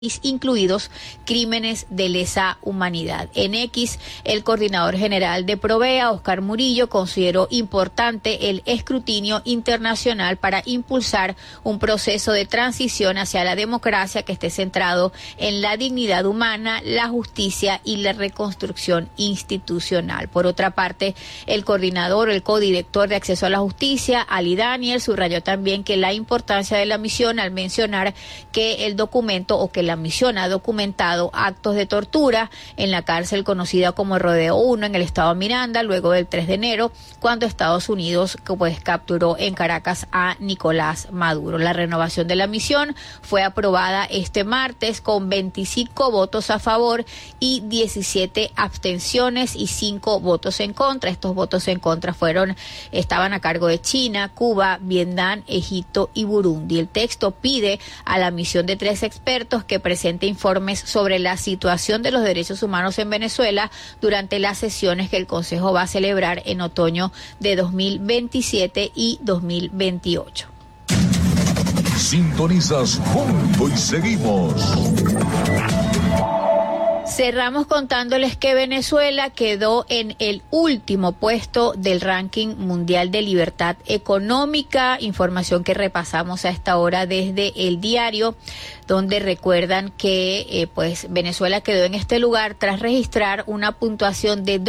incluidos crímenes de lesa humanidad. En X, el coordinador general de Provea, Oscar Murillo, consideró importante el escrutinio internacional para impulsar un proceso de transición hacia la democracia que esté centrado en la dignidad humana, la justicia y la reconstrucción institucional. Por otra parte, el coordinador, el codirector de Acceso a la Justicia, Ali Daniel, subrayó también que la importancia de la misión al mencionar que el documento o que la misión ha documentado actos de tortura en la cárcel conocida como Rodeo 1 en el estado Miranda, luego del 3 de enero, cuando Estados Unidos capturó en Caracas a Nicolás Maduro. La renovación de la misión fue aprobada este martes con 25 votos a favor y 17 abstenciones y 5 votos en contra. Estos votos en contra estaban a cargo de China, Cuba, Vietnam, Egipto y Burundi. El texto pide a la misión de 3 expertos que presente informes sobre la situación de los derechos humanos en Venezuela durante las sesiones que el Consejo va a celebrar en otoño de 2027 y 2028. Sintonizas Punto y seguimos. Cerramos contándoles que Venezuela quedó en el último puesto del ranking mundial de libertad económica, información que repasamos a esta hora desde El Diario, donde recuerdan que Venezuela quedó en este lugar tras registrar una puntuación de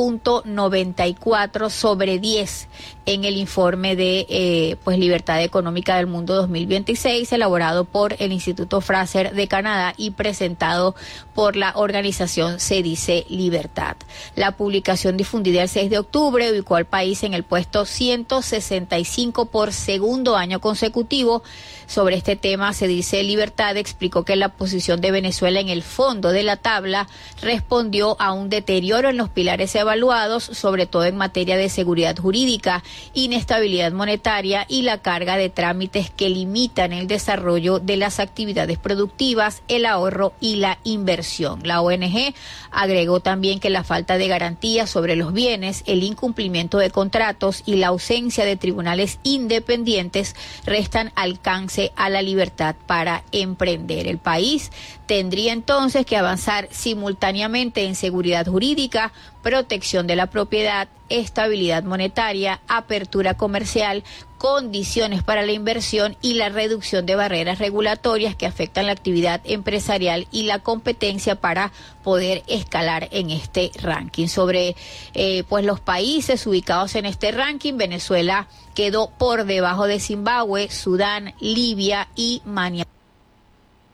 2.94 sobre 10 en el informe de Libertad Económica del Mundo 2026, elaborado por el Instituto Fraser de Canadá y presentado por la organización Se Dice Libertad. La publicación difundida el 6 de octubre ubicó al país en el puesto 165 por segundo año consecutivo. Sobre este tema, Se Dice Libertad explicó que la posición de Venezuela en el fondo de la tabla respondió a un deterioro en los pilares evaluados, sobre todo en materia de seguridad jurídica, inestabilidad monetaria y la carga de trámites que limitan el desarrollo de las actividades productivas, el ahorro y la inversión. La ONG agregó también que la falta de garantías sobre los bienes, el incumplimiento de contratos y la ausencia de tribunales independientes restan alcance a la libertad para emprender. El país tendría entonces que avanzar simultáneamente en seguridad jurídica, protección de la propiedad, estabilidad monetaria, apertura comercial, condiciones para la inversión y la reducción de barreras regulatorias que afectan la actividad empresarial y la competencia para poder escalar en este ranking. Sobre los países ubicados en este ranking, Venezuela quedó por debajo de Zimbabue, Sudán, Libia y Myanmar.